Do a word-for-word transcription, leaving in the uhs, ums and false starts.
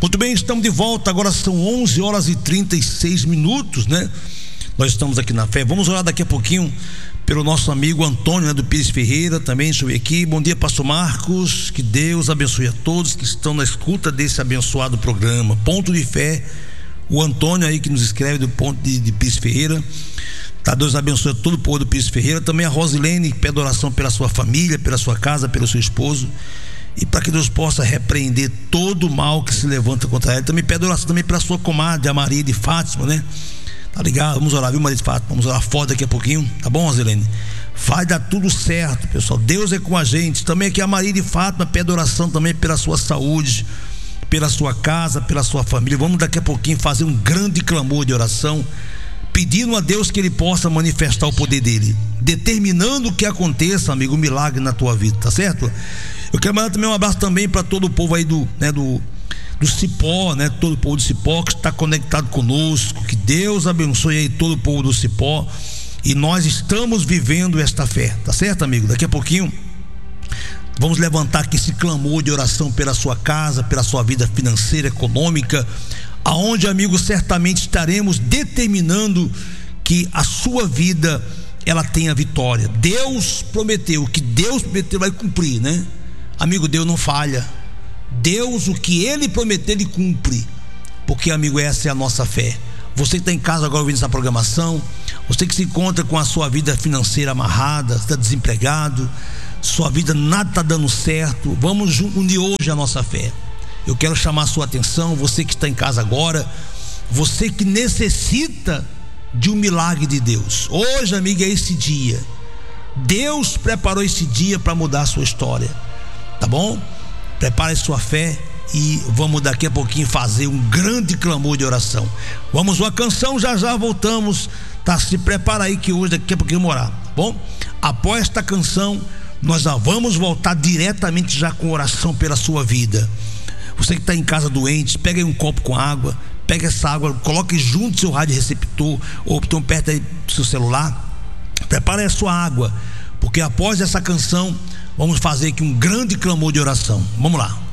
Muito bem, estamos de volta. Agora são onze horas e trinta e seis minutos, né? Nós estamos aqui na fé. Vamos orar daqui a pouquinho pelo nosso amigo Antônio, né, do Pires Ferreira. Também deixa eu ver aqui. Bom dia, pastor Marcos. Que Deus abençoe a todos que estão na escuta desse abençoado programa. Ponto de Fé. O Antônio aí que nos escreve do ponto de, de Pires Ferreira. Tá, Deus abençoe todo o povo do Pires Ferreira. Também a Rosilene, pede oração pela sua família, pela sua casa, pelo seu esposo. E para que Deus possa repreender todo o mal que se levanta contra ela. Também pede oração também para a sua comadre, a Maria de Fátima, né? Tá ligado? Vamos orar, viu, Maria de Fátima? Vamos orar forte daqui a pouquinho, tá bom, Rosilene? Vai dar tudo certo, pessoal. Deus é com a gente. Também aqui a Maria de Fátima pede oração também pela sua saúde, pela sua casa, pela sua família. Vamos daqui a pouquinho fazer um grande clamor de oração, pedindo a Deus que Ele possa manifestar o poder dEle, determinando que aconteça, amigo, um milagre na tua vida, tá certo? Eu quero mandar também um abraço também para todo o povo aí do, né, do, do Cipó, né? Todo o povo do Cipó que está conectado conosco. Que Deus abençoe aí todo o povo do Cipó. E nós estamos vivendo esta fé, tá certo, amigo? Daqui a pouquinho vamos levantar aqui esse clamor de oração pela sua casa, pela sua vida financeira, econômica, aonde, amigo, certamente estaremos determinando que a sua vida ela tenha vitória. Deus prometeu, o que Deus prometeu vai cumprir, né? Amigo, Deus não falha. Deus, o que Ele prometeu, Ele cumpre. Porque, amigo, essa é a nossa fé. Você que está em casa agora ouvindo essa programação, você que se encontra com a sua vida financeira amarrada, está desempregado, sua vida nada está dando certo, vamos unir hoje a nossa fé. Eu quero chamar a sua atenção, você que está em casa agora, você que necessita de um milagre de Deus. Hoje, amigo, é esse dia. Deus preparou esse dia para mudar a sua história, tá bom? Prepare sua fé e vamos daqui a pouquinho fazer um grande clamor de oração. Vamos uma canção, já já voltamos, tá? Se prepara aí que hoje daqui a pouquinho vamos orar, tá bom? Após esta canção nós já vamos voltar diretamente já com oração pela sua vida. Você que está em casa doente, pega aí um copo com água, pega essa água, coloque junto seu rádio receptor ou então perto aí do seu celular. Prepare a sua água, porque após essa canção vamos fazer aqui um grande clamor de oração. Vamos lá.